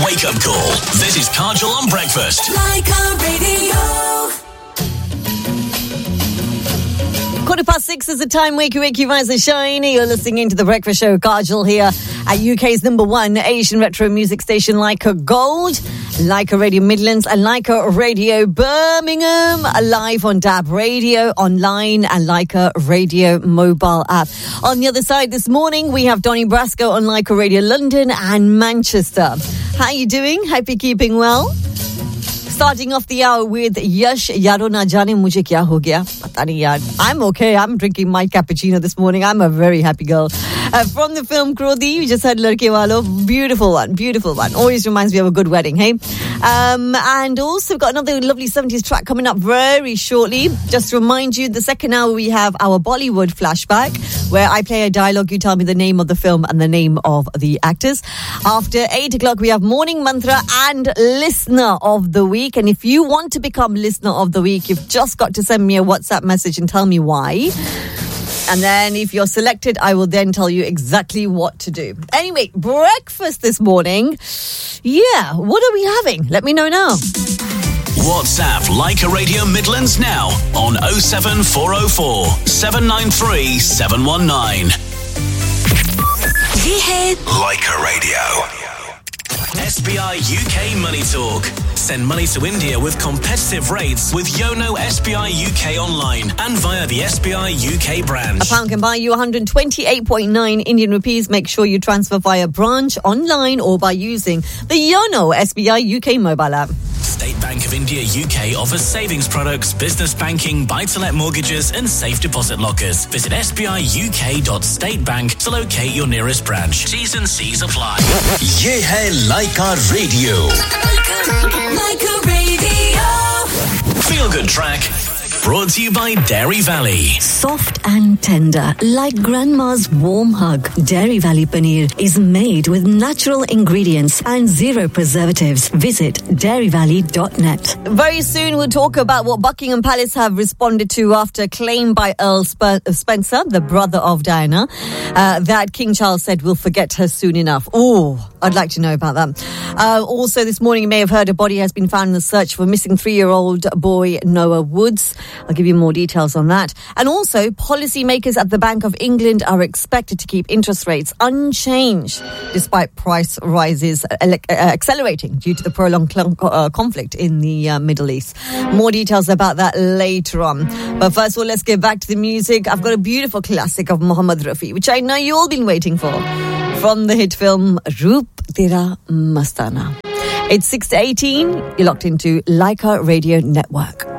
wake-up call. This is Kajal on breakfast. Laika Radio. 6:15 is the time. Wake you, rise and shine. You're listening into the breakfast show. Kajal here at UK's #1 Asian retro music station, Laika Gold, Laika Radio Midlands, and Laika Radio Birmingham. Live on DAB Radio, online, and Laika Radio mobile app. On the other side this morning, we have Donny Brasco on Laika Radio London and Manchester. How are you doing? Hope you're keeping well. Starting off the hour with Yash Yaro Na Jaane Mujhe Kya Ho Gaya. Pata nahi yaar. I'm okay. I'm drinking my cappuccino this morning. I'm a very happy girl. From the film Krodhi, you just heard Ladke Walo. Beautiful one. Beautiful one. Always reminds me of a good wedding, hey? And also we've got another lovely 70s track coming up very shortly. Just to remind you, the second hour we have our Bollywood flashback, where I play a dialogue, you tell me the name of the film and the name of the actors. After 8 o'clock, we have Morning Mantra and Listener of the Week. And if you want to become Listener of the Week, you've just got to send me a WhatsApp message and tell me why. And then if you're selected, I will then tell you exactly what to do. Anyway, breakfast this morning. Yeah, what are we having? Let me know now. WhatsApp Laika Radio Midlands now on 07404 793 719. Ye hai Laika Radio. SBI UK Money Talk. Send money to India with competitive rates with Yono SBI UK online and via the SBI UK branch. A pound can buy you 128.9 Indian rupees. Make sure you transfer via branch, online, or by using the Yono SBI UK mobile app. State Bank of India UK offers savings products, business banking, buy-to-let mortgages and safe deposit lockers. Visit sbiuk.statebank to locate your nearest branch. T's and C's apply. Ye hai Laika Radio. Laika Radio. Feel good track. Brought to you by Dairy Valley. Soft and tender, like grandma's warm hug. Dairy Valley Paneer is made with natural ingredients and zero preservatives. Visit dairyvalley.net. Very soon we'll talk about what Buckingham Palace have responded to after a claim by Earl Spencer, the brother of Diana, that King Charles said will forget her soon enough. Oh, I'd like to know about that. Also this morning you may have heard a body has been found in the search for missing 3-year-old boy Noah Woods. I'll give you more details on that. And also, policymakers at the Bank of England are expected to keep interest rates unchanged despite price rises accelerating due to the prolonged conflict in the Middle East. More details about that later on. But first of all, let's get back to the music. I've got a beautiful classic of Mohammad Rafi, which I know you've all been waiting for, from the hit film Roop Tera Mastana. It's 6:18. You're locked into Laika Radio Network.